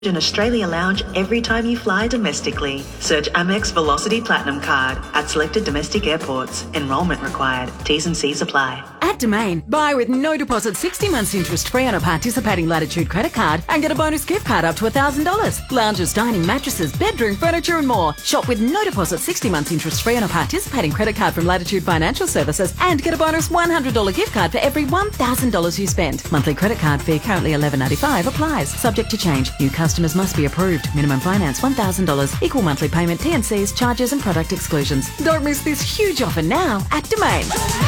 an Australia lounge every time you fly domestically. Search Amex Velocity Platinum Card at selected domestic airports. Enrolment required. T's and C's apply. At Domain, buy with no deposit 60 months interest free on a participating Latitude credit card and get a bonus gift card up to $1,000. Lounges, dining, mattresses, bedroom, furniture and more. Shop with no deposit 60 months interest free on a participating credit card from Latitude Financial Services and get a bonus $100 gift card for every $1,000 you spend. Monthly credit card fee currently $11.95 applies. Subject to change. New customers must be approved. Minimum finance $1,000. Equal monthly payment, T&Cs, charges and product exclusions. Don't miss this huge offer now at Domain.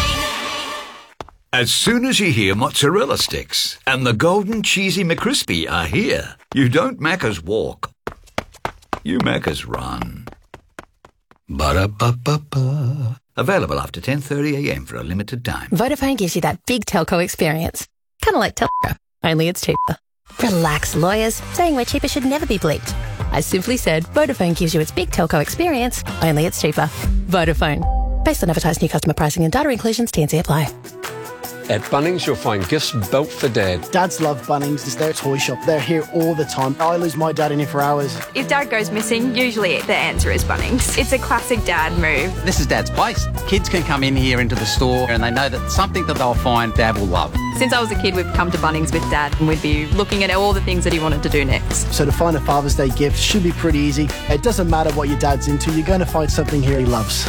As soon as you hear mozzarella sticks and the golden cheesy McCrispy are here, you don't Macca's walk. You Macca's run. Ba-da-ba-ba-ba. Available after 10:30am for a limited time. Vodafone gives you that big telco experience. Kind of like telco, only it's cheaper. Relax, lawyers. Saying we're cheaper should never be bleeped. I simply said Vodafone gives you its big telco experience, only it's cheaper. Vodafone. Based on advertised new customer pricing and data inclusions, T&C apply. At Bunnings, you'll find gifts built for Dad. Dads love Bunnings. It's their toy shop. They're here all the time. I lose my dad in here for hours. If Dad goes missing, usually the answer is Bunnings. It's a classic Dad move. This is Dad's place. Kids can come in here into the store and they know that something that they'll find Dad will love. Since I was a kid, we've come to Bunnings with Dad and we'd be looking at all the things that he wanted to do next. So to find a Father's Day gift should be pretty easy. It doesn't matter what your dad's into. You're going to find something here he loves.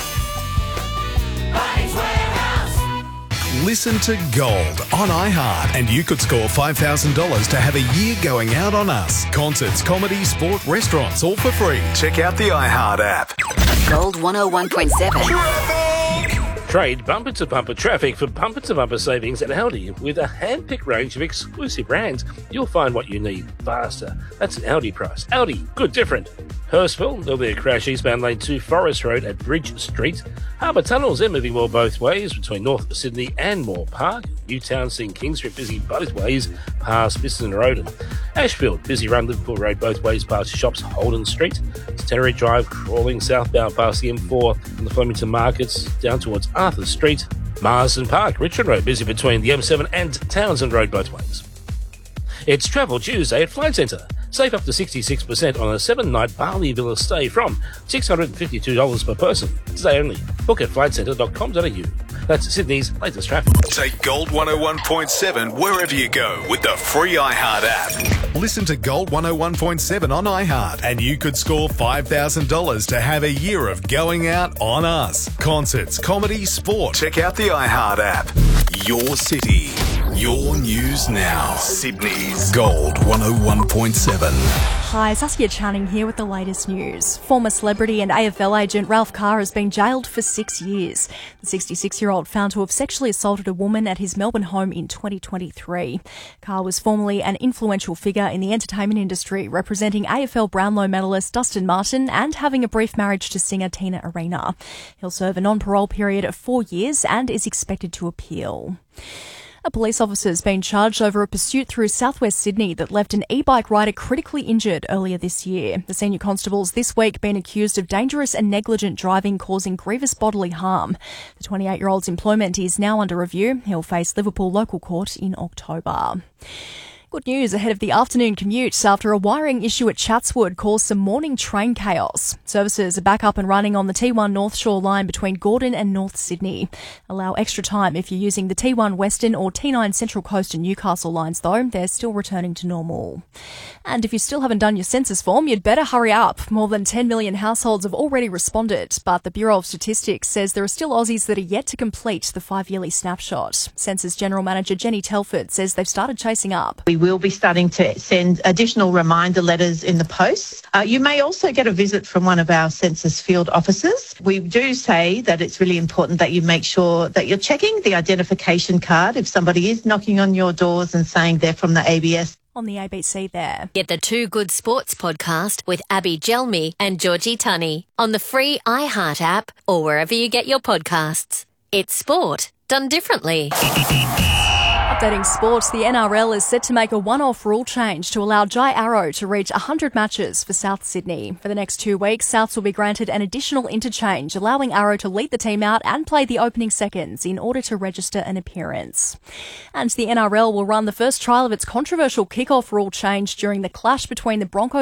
Listen to Gold on iHeart and you could score $5,000 to have a year going out on us. Concerts, comedy, sport, restaurants, all for free. Check out the iHeart app. Gold 101.7. Trade bumper-to-bumper traffic for bumper-to-bumper savings at Aldi. With a hand-picked range of exclusive brands, you'll find what you need faster. That's an Aldi price. Aldi, good different. Hurstville, there'll be a crash eastbound lane 2 Forest Road at Bridge Street. Harbour Tunnels, they're moving well both ways between North Sydney and Moore Park. Newtown seeing King Street busy both ways past Biston Road. And Ashfield, busy run Liverpool Road both ways past Shops Holden Street. Tenerife Drive crawling southbound past the M4 and the Flemington Markets down towards Arthur Street. Marsden Park, Richmond Road, busy between the M7 and Townsend Road both ways. It's Travel Tuesday at Flight Centre. Save up to 66% on a 7-night Bali Villa stay from $652 per person. Today only. Book at flightcentre.com.au. That's Sydney's latest traffic. Take Gold 101.7 wherever you go with the free iHeart app. Listen to Gold 101.7 on iHeart and you could score $5,000 to have a year of going out on us. Concerts, comedy, sport. Check out the iHeart app. Your city. Your news now. Sydney's Gold 101.7. Hi, Saskia Channing here with the latest news. Former celebrity and AFL agent Ralph Carr has been jailed for 6 years. The 66-year-old found to have sexually assaulted a woman at his Melbourne home in 2023. Carr was formerly an influential figure in the entertainment industry, representing AFL Brownlow medalist Dustin Martin and having a brief marriage to singer Tina Arena. He'll serve a non-parole period of 4 years and is expected to appeal. A police officer has been charged over a pursuit through southwest Sydney that left an e-bike rider critically injured earlier this year. The senior constable's this week been accused of dangerous and negligent driving causing grievous bodily harm. The 28-year-old's employment is now under review. He'll face Liverpool local court in October. Good news ahead of the afternoon commute after a wiring issue at Chatswood caused some morning train chaos. Services are back up and running on the T1 North Shore line between Gordon and North Sydney. Allow extra time if you're using the T1 Western or T9 Central Coast and Newcastle lines though. They're still returning to normal. And if you still haven't done your census form, you'd better hurry up. More than 10 million households have already responded, but the Bureau of Statistics says there are still Aussies that are yet to complete the 5-yearly snapshot. Census General Manager Jenny Telford says they've started chasing up. We will be starting to send additional reminder letters in the post. You may also get a visit from one of our census field officers. We do say that it's really important that you make sure that you're checking the identification card if somebody is knocking on your doors and saying they're from the ABS. On the ABC there. Get the Two Good Sports podcast with Abby Gelmi and Georgie Tunney on the free iHeart app or wherever you get your podcasts. It's sport done differently. Updating sports, the NRL is set to make a one-off rule change to allow Jai Arrow to reach 100 matches for South Sydney. For the next 2 weeks, Souths will be granted an additional interchange, allowing Arrow to lead the team out and play the opening seconds in order to register an appearance. And the NRL will run the first trial of its controversial kick-off rule change during the clash between the Broncos